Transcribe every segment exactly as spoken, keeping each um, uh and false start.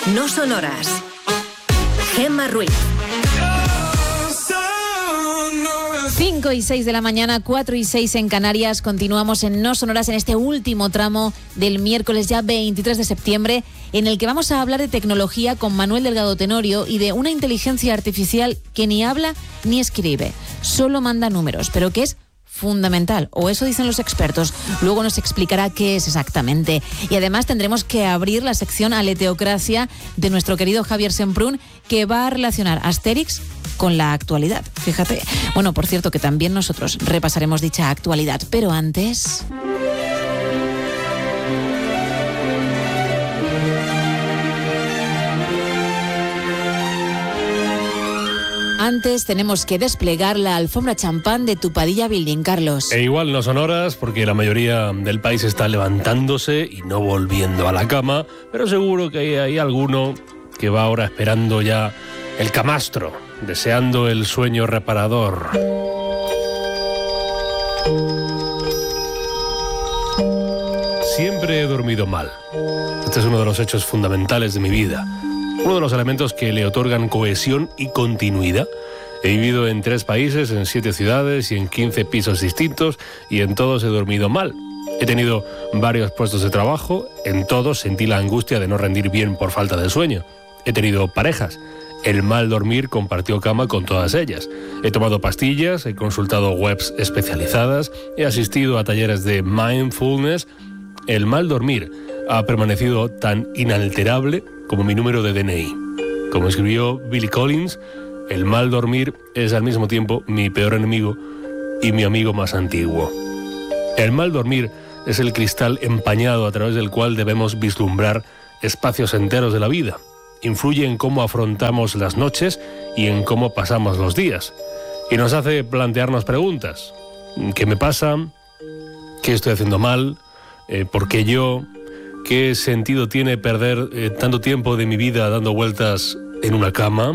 No sonoras. Gemma Ruiz. cinco y seis de la mañana, cuatro y seis en Canarias. Continuamos en No Sonoras en este último tramo del miércoles ya veintitrés de septiembre, en el que vamos a hablar de tecnología con Manuel Delgado Tenorio y de una inteligencia artificial que ni habla ni escribe, solo manda números, pero que es fundamental, o eso dicen los expertos. Luego nos explicará qué es exactamente. Y además tendremos que abrir la sección Aleteocracia de nuestro querido Javier Semprún, que va a relacionar Asterix con la actualidad. Fíjate. Bueno, por cierto, que también nosotros repasaremos dicha actualidad. Pero antes... Antes tenemos que desplegar la alfombra champán de tu Padilla Building, Carlos. E igual no son horas, porque la mayoría del país está levantándose y no volviendo a la cama, pero seguro que hay, hay alguno que va ahora esperando ya el camastro, deseando el sueño reparador. Siempre he dormido mal. Este es uno de los hechos fundamentales de mi vida. Uno de los elementos que le otorgan cohesión y continuidad. He vivido en tres países, en siete ciudades y en quince pisos distintos, y en todos he dormido mal. He tenido varios puestos de trabajo, en todos sentí la angustia de no rendir bien por falta de sueño. He tenido parejas. El mal dormir compartió cama con todas ellas. He tomado pastillas, he consultado webs especializadas, he asistido a talleres de mindfulness. El mal dormir ha permanecido tan inalterable como mi número de D N I. Como escribió Billy Collins, el mal dormir es al mismo tiempo mi peor enemigo y mi amigo más antiguo. El mal dormir es el cristal empañado a través del cual debemos vislumbrar espacios enteros de la vida. Influye en cómo afrontamos las noches y en cómo pasamos los días. Y nos hace plantearnos preguntas. ¿Qué me pasa? ¿Qué estoy haciendo mal? Eh, ¿Por qué yo? ¿Qué sentido tiene perder eh, tanto tiempo de mi vida dando vueltas en una cama?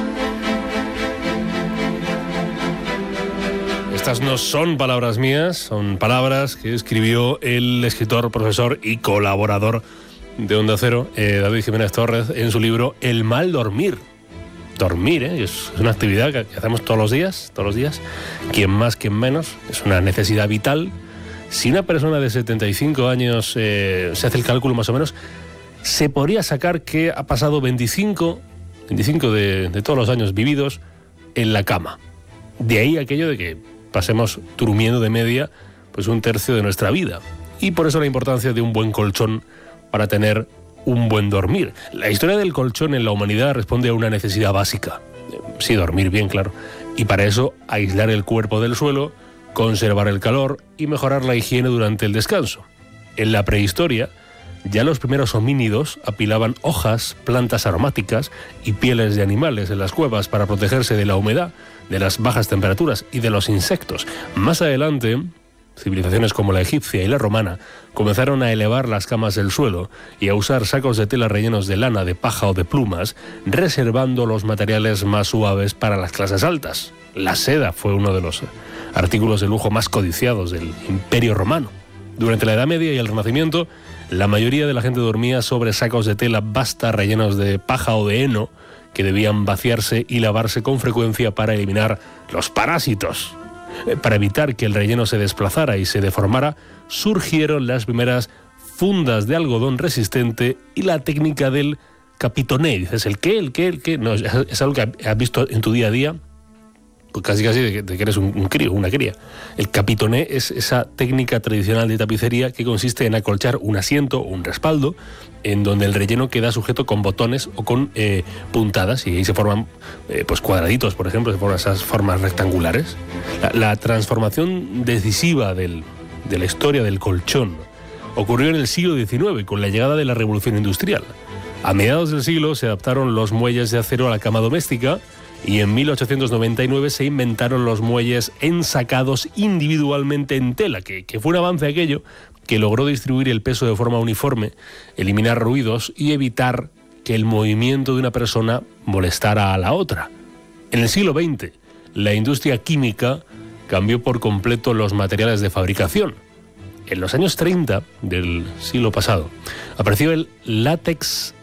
Estas no son palabras mías, son palabras que escribió el escritor, profesor y colaborador de Onda Cero, eh, David Jiménez Torres, en su libro El mal dormir. Dormir, ¿eh? es una actividad que hacemos todos los días, todos los días. Quien más, quien menos, es una necesidad vital. Si una persona de setenta y cinco años, eh, se hace el cálculo más o menos, se podría sacar que ha pasado veinticinco, veinticinco de, de todos los años vividos en la cama. De ahí aquello de que pasemos durmiendo de media pues un tercio de nuestra vida. Y por eso la importancia de un buen colchón para tener un buen dormir. La historia del colchón en la humanidad responde a una necesidad básica. Sí, dormir bien, claro. Y para eso aislar el cuerpo del suelo, conservar el calor y mejorar la higiene durante el descanso. En la prehistoria, ya los primeros homínidos apilaban hojas, plantas aromáticas y pieles de animales en las cuevas para protegerse de la humedad, de las bajas temperaturas y de los insectos. Más adelante, civilizaciones como la egipcia y la romana comenzaron a elevar las camas del suelo y a usar sacos de tela rellenos de lana, de paja o de plumas, reservando los materiales más suaves para las clases altas. La seda fue uno de los artículos de lujo más codiciados del Imperio Romano. Durante la Edad Media y el Renacimiento, la mayoría de la gente dormía sobre sacos de tela basta rellenos de paja o de heno, que debían vaciarse y lavarse con frecuencia para eliminar los parásitos. Para evitar que el relleno se desplazara y se deformara, surgieron las primeras fundas de algodón resistente y la técnica del capitoné. Dices, ¿el qué? ¿El qué? ¿El qué? No, es algo que has visto en tu día a día, pues casi casi de que, de que eres un, un crío, una cría. El capitoné es esa técnica tradicional de tapicería que consiste en acolchar un asiento o un respaldo en donde el relleno queda sujeto con botones o con eh, puntadas, y ahí se forman eh, pues cuadraditos, por ejemplo, se forman esas formas rectangulares. La, la transformación decisiva del, de la historia del colchón ocurrió en el siglo diecinueve con la llegada de la Revolución Industrial. A mediados del siglo se adaptaron los muelles de acero a la cama doméstica, y en mil ochocientos noventa y nueve se inventaron los muelles ensacados individualmente en tela, que, que fue un avance aquello que logró distribuir el peso de forma uniforme, eliminar ruidos y evitar que el movimiento de una persona molestara a la otra. En el siglo veinte, la industria química cambió por completo los materiales de fabricación. En los años treinta del siglo pasado apareció el látex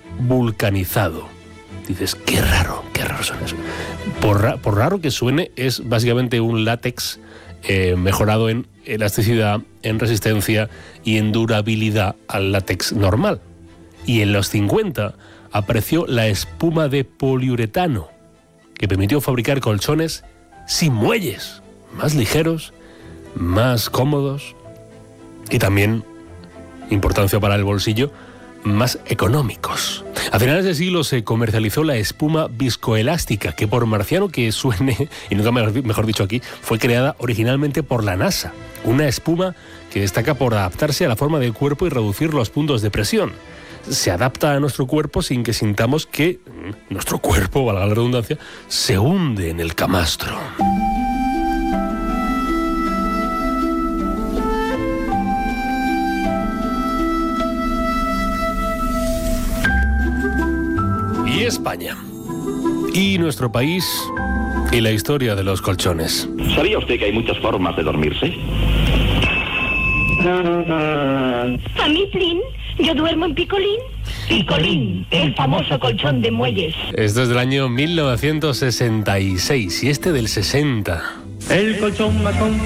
vulcanizado. Dices, qué raro, qué raro suena eso. Por, ra- por raro que suene, es básicamente un látex eh, mejorado en elasticidad, en resistencia y en durabilidad al látex normal. Y en los cincuenta apareció la espuma de poliuretano, que permitió fabricar colchones sin muelles, más ligeros, más cómodos y también, importancia para el bolsillo, más económicos. A finales del siglo se comercializó la espuma viscoelástica, que por marciano que suene, y nunca mejor dicho aquí, fue creada originalmente por la NASA. Una espuma que destaca por adaptarse a la forma del cuerpo y reducir los puntos de presión. Se adapta a nuestro cuerpo sin que sintamos que nuestro cuerpo, valga la redundancia, se hunde en el camastro. Y España. Y nuestro país y la historia de los colchones. ¿Sabía usted que hay muchas formas de dormirse? A mí, Flynn, yo duermo en Picolín. Picolín, el famoso colchón de muelles. Esto es del año mil novecientos sesenta y seis y este del sesenta. El colchón más